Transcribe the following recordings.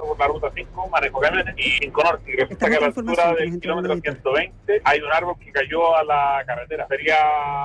por la ruta 5, manejo camiones y 5 norte. Y resulta que a la altura del kilómetro 120 hay un árbol que cayó a la carretera. Sería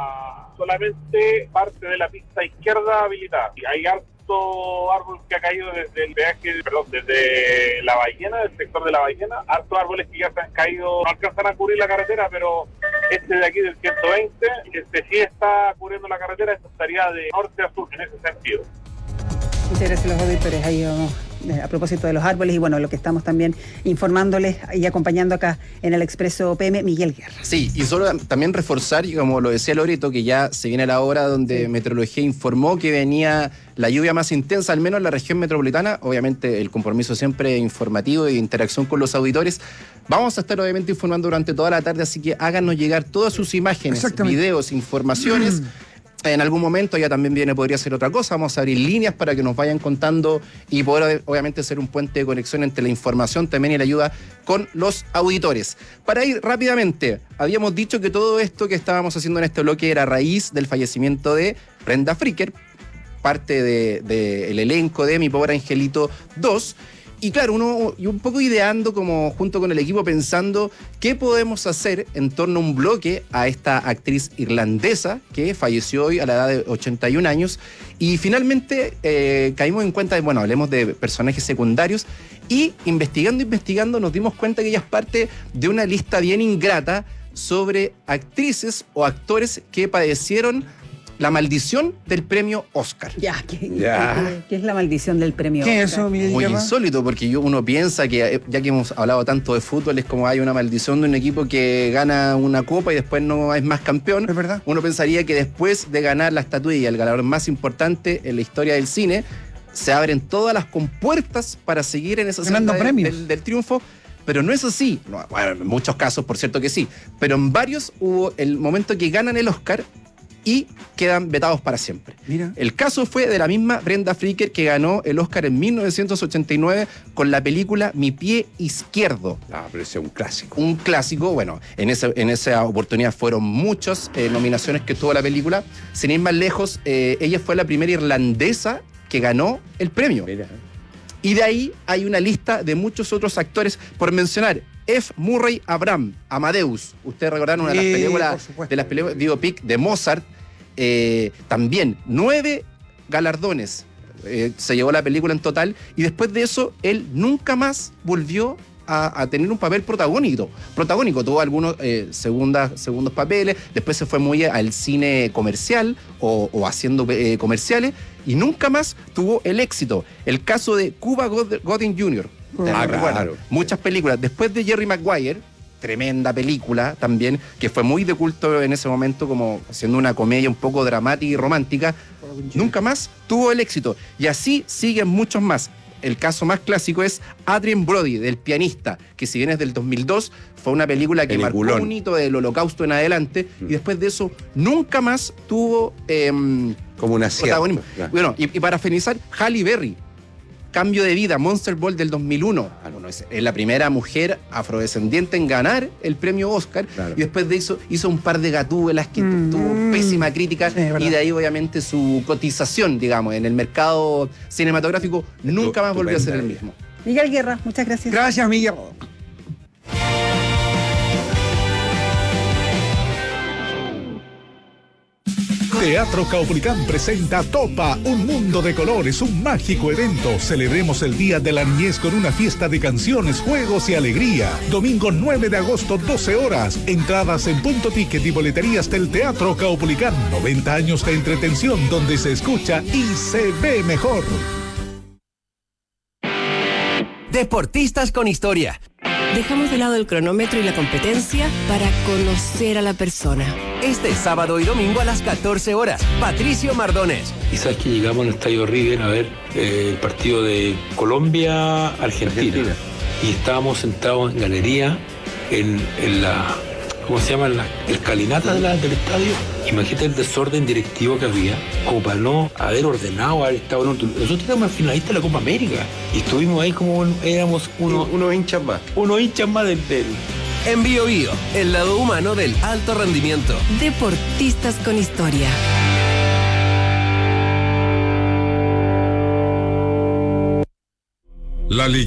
solamente parte de la pista izquierda habilitada. Y hay harto árbol que ha caído desde el peaje, desde la Ballena, del sector de la Ballena. Hartos árboles que ya se han caído, no alcanzan a cubrir la carretera, pero este de aquí del 120, este sí está cubriendo la carretera, esto estaría de norte a sur en ese sentido. Muchas gracias a los auditores. Ahí vamos, a propósito de los árboles y bueno, lo que estamos también informándoles y acompañando acá en el Expreso PM, Miguel Guerra. Sí, y solo también reforzar, y como lo decía Loreto, que ya se viene la hora donde Meteorología informó que venía la lluvia más intensa, al menos en la región metropolitana. Obviamente el compromiso siempre informativo y de interacción con los auditores. Vamos a estar obviamente informando durante toda la tarde, así que háganos llegar todas sus imágenes, videos, informaciones. En algún momento ya también podría ser otra cosa, vamos a abrir líneas para que nos vayan contando y poder obviamente ser un puente de conexión entre la información también y la ayuda con los auditores. Para ir rápidamente, habíamos dicho que todo esto que estábamos haciendo en este bloque era a raíz del fallecimiento de Brenda Fricker, parte del elenco de Mi Pobre Angelito 2. Y claro, uno y un poco ideando como junto con el equipo pensando qué podemos hacer en torno a un bloque a esta actriz irlandesa que falleció hoy a la edad de 81 años y finalmente caímos en cuenta de, bueno, hablemos de personajes secundarios y investigando nos dimos cuenta que ella es parte de una lista bien ingrata sobre actrices o actores que padecieron la maldición del premio Oscar. ¿Qué es la maldición del premio Oscar? ¿Qué es eso, Miguel? Muy insólito, porque uno piensa que, ya que hemos hablado tanto de fútbol, es como hay una maldición de un equipo que gana una copa y después no es más campeón. Es verdad. Uno pensaría que después de ganar la estatuilla, el ganador más importante en la historia del cine, se abren todas las compuertas para seguir en esa senda del triunfo. Pero no es así. No, bueno, en muchos casos, por cierto que sí. Pero en varios hubo el momento que ganan el Oscar y quedan vetados para siempre. Mira. El caso fue de la misma Brenda Fricker que ganó el Oscar en 1989 con la película Mi Pie Izquierdo. Pero ese es un clásico. Un clásico, bueno, en esa oportunidad fueron muchas nominaciones que tuvo la película. Sin ir más lejos, ella fue la primera irlandesa que ganó el premio. Mira. Y de ahí hay una lista de muchos otros actores, por mencionar F. Murray Abraham, Amadeus. Ustedes recordaron una de las películas biopic de Mozart. También 9 galardones se llevó la película en total y después de eso él nunca más volvió a tener un papel protagónico. Tuvo algunos segundos papeles, después se fue muy al cine comercial o haciendo comerciales y nunca más tuvo el éxito. El caso de Cuba Gooding Jr. Claro. Muchas películas. Después de Jerry Maguire, tremenda película también, que fue muy de culto en ese momento, como haciendo una comedia un poco dramática y romántica, nunca más tuvo el éxito. Y así siguen muchos más. El caso más clásico es Adrien Brody, del pianista, que si bien es del 2002, fue una película que marcó un hito del Holocausto en adelante, y después de eso nunca más tuvo como una protagonismo. Claro. Bueno, y para finalizar, Halle Berry, Cambio de Vida, Monster Ball del 2001. Bueno, es la primera mujer afrodescendiente en ganar el premio Oscar. Claro. Y después de eso hizo un par de gatúbelas que tuvo pésima crítica. Y de ahí obviamente su cotización, digamos, en el mercado cinematográfico nunca más volvió a ser el mismo. Miguel Guerra, muchas gracias. Gracias, Miguel. Teatro Caupolicán presenta Topa, un mundo de colores, un mágico evento. Celebremos el Día de la Niñez con una fiesta de canciones, juegos y alegría. Domingo 9 de agosto, 12 horas. Entradas en Punto Ticket y boleterías del Teatro Caupolicán. 90 años de entretención donde se escucha y se ve mejor. Deportistas con historia. Dejamos de lado el cronómetro y la competencia para conocer a la persona. Este sábado y domingo a las 14 horas, Patricio Mardones. Y sabes que llegamos al Estadio River a ver el partido de Colombia-Argentina. Y estábamos sentados en galería, en la, ¿cómo se llama? La escalinata del estadio. Imagínate el desorden directivo que había, como para no haber ordenado, haber estado en otro. Nosotros éramos finalistas de la Copa América. Y estuvimos ahí como éramos unos hinchas más. Unos hinchas más del En Bio Bio, el lado humano del alto rendimiento. Deportistas con historia. La